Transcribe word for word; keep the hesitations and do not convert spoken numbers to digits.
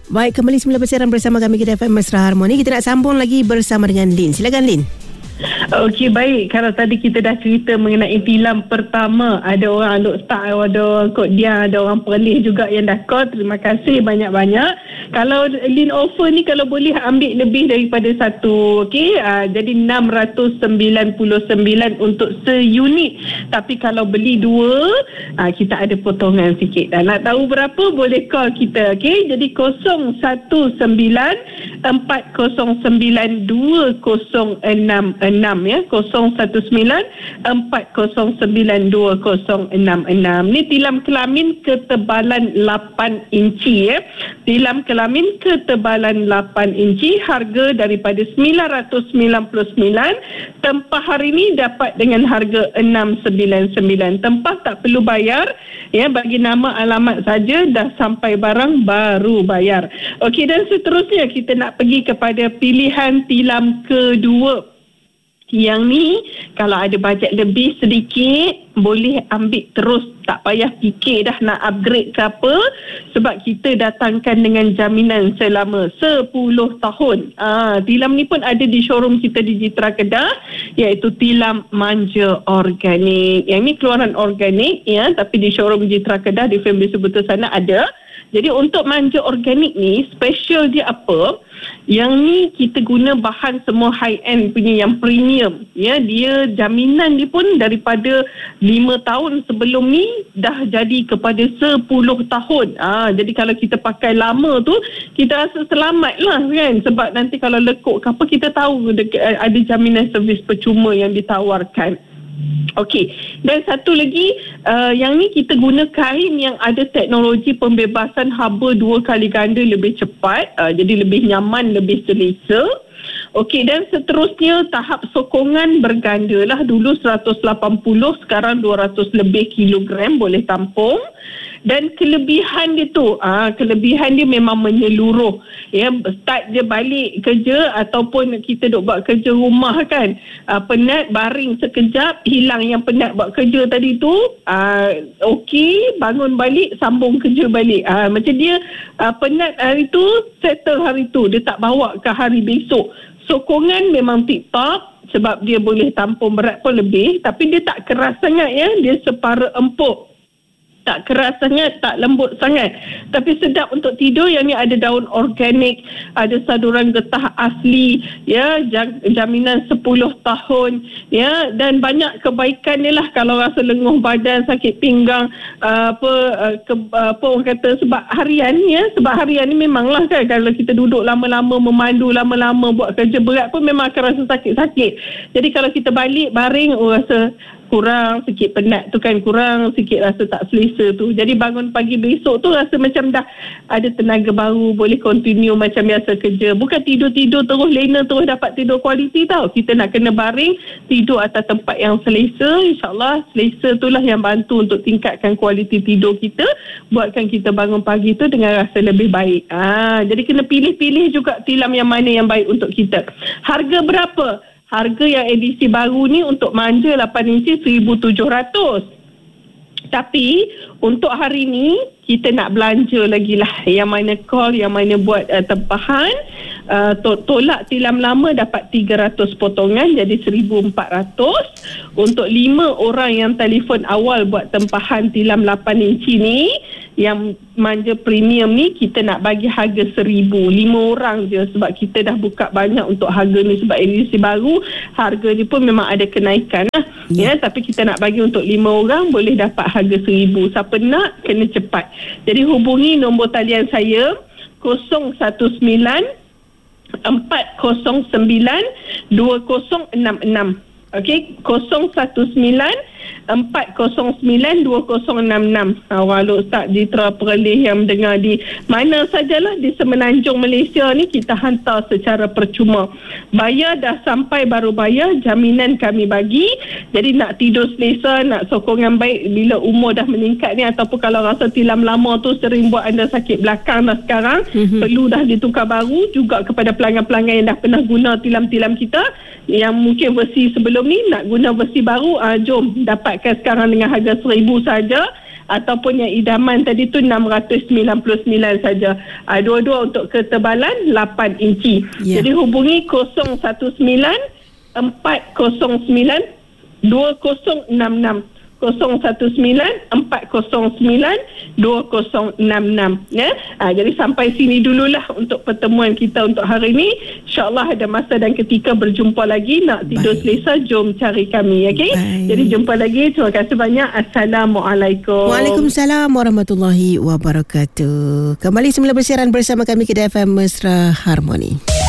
Baik, kembali semula bersiaran bersama kami Kita F M Mesra Harmoni. Kita nak sambung lagi bersama dengan Lin. Silakan Lin. Okey, baik. Kalau tadi kita dah cerita mengenai tilam pertama, ada orang Alok Start, ada orang Kod Dia, ada orang Perlis juga yang dah call. Terima kasih banyak-banyak. Kalau Lin offer ni, kalau boleh ambil lebih daripada satu, okey, uh, jadi enam ratus sembilan puluh sembilan untuk seunit. Tapi kalau beli dua, uh, kita ada potongan sikit. Dan nak tahu berapa, boleh call kita, okey. Jadi kosong satu sembilan empat kosong sembilan dua kosong enam enam ya, kosong satu sembilan empat kosong sembilan dua kosong enam enam. Ni tilam kelamin ketebalan lapan inci ya. Tilam kelamin ketebalan lapan inci, harga daripada sembilan ratus sembilan puluh sembilan. Tempah hari ni dapat dengan harga enam ratus sembilan puluh sembilan. Tempah tak perlu bayar ya, bagi nama alamat saja, dah sampai barang baru bayar. Okey, dan seterusnya kita nak pergi kepada pilihan tilam kedua. Yang ni kalau ada bajet lebih sedikit, boleh ambil terus, tak payah fikir dah nak upgrade ke apa, sebab kita datangkan dengan jaminan selama sepuluh tahun. Ah, tilam ni pun ada di showroom kita di Jitra Kedah, iaitu tilam manja organik. Yang ni keluaran organik ya, tapi di showroom Jitra Kedah di Family Sebutu sana ada. Jadi untuk manja organik ni, special dia apa? Yang ni kita guna bahan semua high end punya, yang premium ya. Dia jaminan dia pun daripada lima tahun sebelum ni dah jadi kepada sepuluh tahun. Ah, jadi kalau kita pakai lama tu, kita rasa selamat lah kan, sebab nanti kalau lekuk ke apa, kita tahu ada jaminan servis percuma yang ditawarkan. Okey, dan satu lagi, uh, yang ni kita guna kain yang ada teknologi pembebasan haba dua kali ganda lebih cepat, uh, jadi lebih nyaman, lebih selesa. Okey, dan seterusnya tahap sokongan berganda lah. Dulu seratus lapan puluh, sekarang dua ratus lebih kilogram boleh tampung. Dan kelebihan dia tu, ah, kelebihan dia memang menyeluruh. Ya, start dia balik kerja ataupun kita duk buat kerja rumah kan, ah, penat, baring sekejap, hilang yang penat buat kerja tadi tu, ah, okey, bangun balik, sambung kerja balik. Ah, macam dia ah, penat hari tu, settle hari tu, dia tak bawa ke hari besok. Sokongan memang tip-top sebab dia boleh tampung berat pun lebih, tapi dia tak keras sangat ya, dia separa empuk. Tak keras sangat, tak lembut sangat, tapi sedap untuk tidur. Yang ni ada daun organik, ada saduran getah asli ya, jaminan sepuluh tahun ya, dan banyak kebaikan dia lah. Kalau rasa lenguh badan, sakit pinggang, uh, apa uh, ke, uh, apa orang kata, sebab harian ya, sebab harian ni memanglah kan, kalau kita duduk lama-lama, memandu lama-lama, buat kerja berat pun memang akan rasa sakit-sakit. Jadi kalau kita balik baring, oh, rasa kurang sikit, penat tu kan, kurang sikit, rasa tak selesa tu. Jadi bangun pagi besok tu rasa macam dah ada tenaga baru, boleh continue macam biasa kerja. Bukan tidur-tidur terus, lena terus dapat tidur kualiti tau. Kita nak kena baring, tidur atas tempat yang selesa. InsyaAllah selesa tu lah yang bantu untuk tingkatkan kualiti tidur kita, buatkan kita bangun pagi tu dengan rasa lebih baik. Ah, jadi kena pilih-pilih juga tilam yang mana yang baik untuk kita. Harga berapa? Harga yang edisi baru ni untuk manja lapan inci seribu tujuh ratus. Tapi untuk hari ni kita nak belanja lagi lah. Yang mana call, yang mana buat uh, tempahan, uh, tolak tilam lama dapat tiga ratus potongan, jadi seribu empat ratus. Untuk lima orang yang telefon awal buat tempahan tilam lapan inci ni, yang manja premium ni, kita nak bagi harga seribu. Lima orang je, sebab kita dah buka banyak untuk harga ni, sebab edisi baru harga ni pun memang ada kenaikan lah ya. Ya, tapi kita nak bagi untuk lima orang, boleh dapat harga seribu. Siapa nak, kena cepat. Jadi hubungi nombor talian saya kosong satu sembilan empat kosong sembilan dua kosong enam enam. Okey, kosong satu sembilan empat kosong sembilan dua kosong enam enam. Walau Ustaz Jitra Perlis yang mendengar di mana sajalah di semenanjung Malaysia ni, kita hantar secara percuma. Bayar dah sampai baru bayar, jaminan kami bagi. Jadi nak tidur selesa, nak sokongan baik bila umur dah meningkat ni, ataupun kalau rasa tilam lama tu sering buat anda sakit belakang dah sekarang, mm-hmm. perlu dah ditukar baru. Juga kepada pelanggan-pelanggan yang dah pernah guna tilam-tilam kita, yang mungkin versi sebelum ni nak guna versi baru, uh, jom dapatkan sekarang dengan harga seribu saja. ataupun yang idaman tadi tu enam ratus sembilan puluh sembilan saja. Uh, dua-dua untuk ketebalan lapan inci. Yeah. Jadi hubungi kosong satu sembilan empat kosong sembilan dua kosong enam enam. kosong satu sembilan empat kosong sembilan dua kosong enam enam ya. Ha, jadi sampai sini dululah untuk pertemuan kita untuk hari ini. InsyaAllah ada masa dan ketika berjumpa lagi. Nak tidur Baik. selesa, jom cari kami. Okay? Jadi jumpa lagi. Terima kasih banyak. Assalamualaikum. Waalaikumsalam warahmatullahi wabarakatuh. Kembali semula bersiaran bersama kami Kedah F M Mesra Harmoni.